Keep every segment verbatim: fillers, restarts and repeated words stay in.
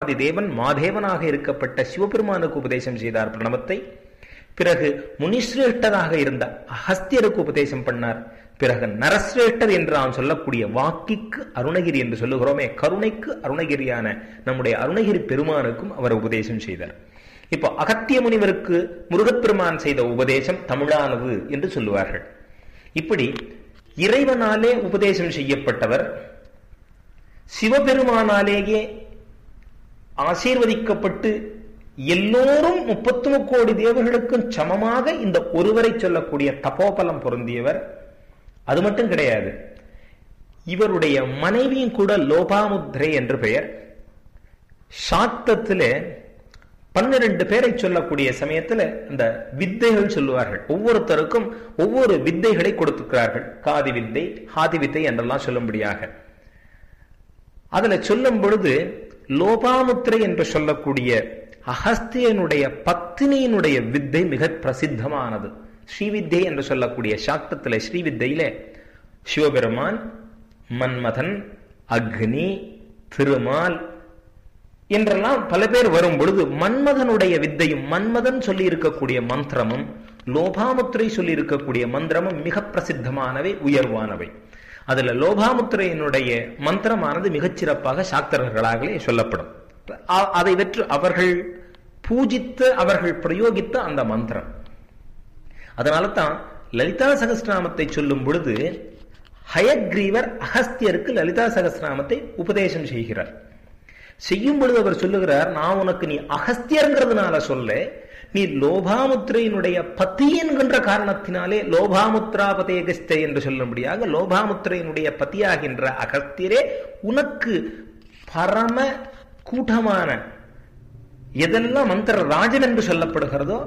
தேவன் மாதேவனாக இருக்கப்பட்ட சிவபெருமானுக்கு உபதேசம் செய்தார் பிரணவத்தை. பிறகு முனிஸ்ரேஷ்டராக இருந்த அகஸ்தியருக்கு உபதேசம் பண்ணார். பிறகு நரசிரேஷ்டர் என்று நாம் சொல்லக்கூடிய வாக்கிக்கு அருணகிரி என்று சொல்லுகிறோமே, கருணைக்கு அருணகிரியான நம்முடைய அருணகிரி பெருமானுக்கும் அவர் உபதேசம் செய்தார். இப்போ அகத்திய முனிவருக்கு முருகப்பெருமான் செய்த உபதேசம் தமிழானது என்று சொல்லுவார்கள். இப்படி இறைவனாலே உபதேசம் செய்யப்பட்டவர், சிவபெருமானாலேயே ஆசீர்வதிக்கப்பட்டு எல்லோரும் முப்பத்து முக்கோடி தேவர்களுக்கும் சமமாக இந்த ஒருவரை சொல்லக்கூடிய தபோபலம் பொருந்தியவர். அது மட்டும் கிடையாது, இவருடைய மனைவியும் கூட லோபாமுத்ரை என்று பெயர். சாத்தத்திலே பன்னிரண்டு பேரை சொல்லக்கூடிய சமயத்தில் அந்த வித்தைகள் சொல்லுவார்கள். ஒவ்வொருத்தருக்கும் ஒவ்வொரு வித்தைகளை கொடுத்துக்கிறார்கள். காதி வித்தை, ஹாதி வித்தை என்றெல்லாம் சொல்லும்படியாக. அதுல சொல்லும் பொழுது லோபாமுத்ரை என்று சொல்லக்கூடிய அகஸ்தியனுடைய பத்தினியினுடைய வித்தை மிக பிரசித்தமானது. ஸ்ரீவித்தை என்று சொல்லக்கூடிய சாக்தத்திலே ஸ்ரீவித்தையிலே சிவபெருமான், மன்மதன், அக்னி, திருமால் என்றெல்லாம் பல பேர் வரும் பொழுது மன்மதனுடைய வித்தையும் மன்மதன் சொல்லி இருக்கக்கூடிய மந்திரமும் லோபாமுத்திரை சொல்லி இருக்கக்கூடிய மந்திரமும் மிக பிரசித்தமானவை, உயர்வானவை. அதுல லோபாமுத்திரையினுடைய மந்திரமானது மிகச்சிறப்பாக சாக்தர்களாகவே சொல்லப்படும். அதை வெற்று அவர்கள் பூஜித்து அவர்கள் பிரயோகித்த அந்த மந்திரம். அதனால தான் லலிதா சகஸ்ரநாமத்தை சொல்லும் பொழுது ஹயக்ரீவர் அகஸ்தியருக்கு லலிதா சகஸ்ரநாமத்தை உபதேசம் செய்கிறார். செய்யும் பொழுது அவர் சொல்லுகிறார், நான் உனக்கு நீ அகஸ்தியர்ங்கிறதுனால சொல்ல, நீ லோபாமுத்திரையினுடைய பத்தி என்கின்ற காரணத்தினாலே லோபாமுத்ராபதேகஸ்தே என்று சொல்லும்படியாக லோபாமுத்திரையினுடைய பத்தியாகின்ற அகஸ்தியரே உனக்கு பரம கூட்டமான எதெல்லாம் மந்திர ராஜன் என்று சொல்லப்படுகிறதோ,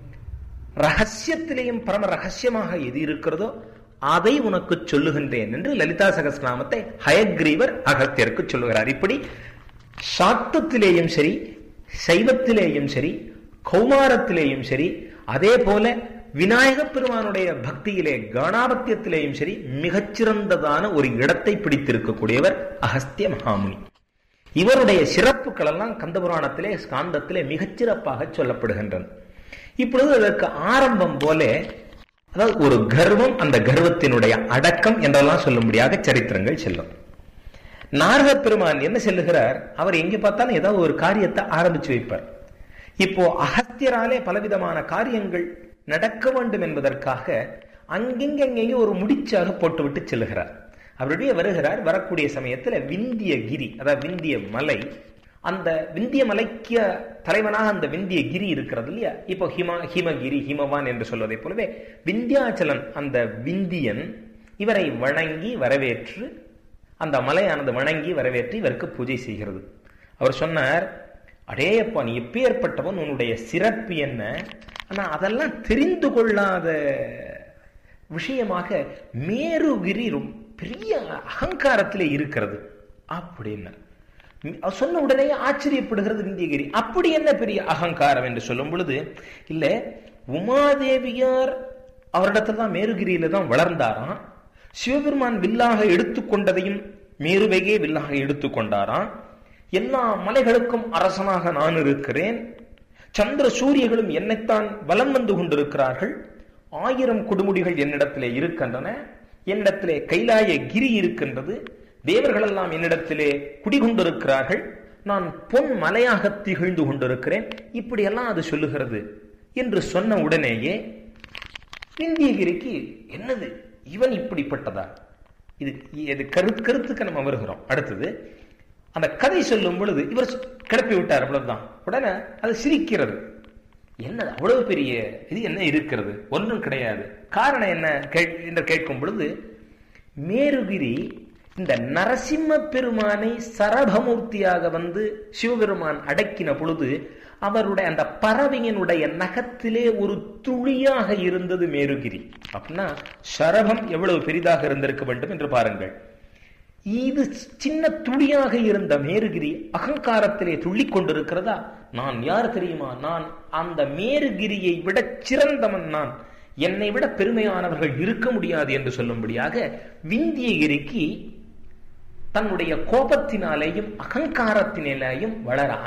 ரகசியத்திலேயும் பரம ரகசியமாக எது இருக்கிறதோ அதை உனக்கு சொல்லுகின்றேன் என்று லலிதா சகஸ்ரநாமத்தை ஹயக்ரீவர் அகஸ்தியருக்கு சொல்லுகிறார். இப்படி சாக்தத்திலேயும் சரி, சைவத்திலேயும் சரி, கௌமாரத்திலேயும் சரி, அதே போல விநாயக பெருமானுடைய பக்தியிலே கணாபத்தியத்திலேயும் சரி மிகச்சிறந்ததான ஒரு இடத்தை பிடித்திருக்கக்கூடியவர் அகஸ்திய மகாமுனி. இவருடைய சிறப்புகள் எல்லாம் கந்தபுராணத்திலே ஸ்காந்தத்திலே மிகச்சிறப்பாக சொல்லப்படுகின்றன. இப்பொழுது அதற்கு ஆரம்பம் போல, அதாவது ஒரு கர்வம், அந்த கர்வத்தினுடைய அடக்கம் என்றெல்லாம் சொல்லும்படியாக சரித்திரங்கள் செல்லும். நாரத பெருமான் என்ன சொல்லுகிறார், அவர் எங்கே பார்த்தாலும் ஏதாவது ஒரு காரியத்தை ஆரம்பிச்சு வைப்பார். இப்போ அகஸ்தியராலே பலவிதமான காரியங்கள் நடக்க வேண்டும் என்பதற்காக அங்கெங்கெங்கேயும் ஒரு முடிச்சாக போட்டுவிட்டு செல்லுகிறார். அவருடைய வருகிறார். வரக்கூடிய சமயத்தில் விந்திய கிரி, அதாவது விந்திய மலை, அந்த விந்திய மலைக்கு தலைவனாக அந்த விந்திய கிரி இருக்கிறது இல்லையா, இப்போ ஹிமா ஹிமகிரி ஹிமவான் என்று சொல்வதை போலவே விந்தியாச்சலன் அந்த விந்தியன் இவரை வணங்கி வரவேற்று, அந்த மலையானது வணங்கி வரவேற்று இவருக்கு பூஜை செய்கிறது. அவர் சொன்னார், அடேயப்பா, நீ எப்பேற்பட்டவன், உன்னுடைய சிறப்பு என்ன, ஆனா அதெல்லாம் தெரிந்து கொள்ளாத விஷயமாக மேருகிரி பெரிய அகங்காரத்திலே இருக்கிறது அப்படின்னு சொன்ன உடனே ஆச்சரியப்படுகிறது விந்தியகிரி. அப்படி என்ன பெரிய அகங்காரம் என்று சொல்லும் பொழுது, இல்ல உமாதேவியார் அவரிடத்துல தான் மேருகிரியில தான் வளர்ந்தாராம். சிவபெருமான் வில்லாக எடுத்துக்கொண்டதையும் மேருவையே வில்லாக எடுத்துக்கொண்டாராம். எல்லா மலைகளுக்கும் அரசனாக நான் இருக்கிறேன், சந்திர சூரியர்களும் என்னைத்தான் வலம் வந்து கொண்டிருக்கிறார்கள், ஆயிரம் கொடுமுடிகள் என்னிடத்திலே இருக்கின்றன, என்னிடத்திலே கைலாய கிரி இருக்கின்றது, தேவர்கள் எல்லாம் என்னிடத்திலே குடிகொண்டிருக்கிறார்கள், நான் பொன் மலையாக திகழ்ந்து கொண்டிருக்கிறேன், இப்படியெல்லாம் அது சொல்லுகிறது என்று சொன்ன உடனேயே விந்தியகிரிக்கு என்னது இவன் இப்படிப்பட்டதா, இது இது கரு கருத்துக்கு நம்ம வருகிறோம். அடுத்தது அந்த கதை சொல்லும் பொழுது இவர் கிளப்பி விட்டார், அவ்வளவுதான். உடனே அது சிரிக்கிறது. என்ன அவ்வளவு பெரிய இது என்ன இருக்கிறது, ஒன்றும் கிடையாது. காரணம் என்ன என்று கேட்கும் பொழுது, மேருகிரி இந்த நரசிம்ம பெருமானை சரபமூர்த்தியாக வந்து சிவபெருமான் அடக்கின பொழுது அவருடைய அந்த பறவையினுடைய நகத்திலே ஒரு துளியாக இருந்தது மேருகிரி. அப்படின்னா சரபம் எவ்வளவு பெரிதாக இருந்திருக்க வேண்டும் என்று பாருங்கள். இது சின்ன துளியாக இருந்த மேருகிரி அகங்காரத்திலே துள்ளிக் கொண்டிருக்கிறதா, நான் யார் தெரியுமா, நான் அந்த மேருகிரியை விட சிறந்தவன், நான் என்னை விட பெருமையானவர்கள் இருக்க முடியாது என்று சொல்லும்படியாக விந்தியகிரிக்கு தன்னுடைய கோபத்தினாலேயும் அகங்காரத்தினாலேயும் வளர